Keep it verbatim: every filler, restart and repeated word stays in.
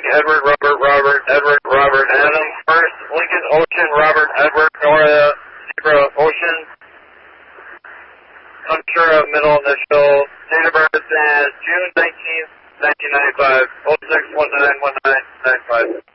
Edward, Robert, Robert, Edward, Robert, Adam, first, Lincoln, Ocean, Robert, Edward, Nora, Zebra, Ocean, Ventura, middle initial, date of birth is June nineteenth, nineteen ninety-five, oh six one nine one nine nine five.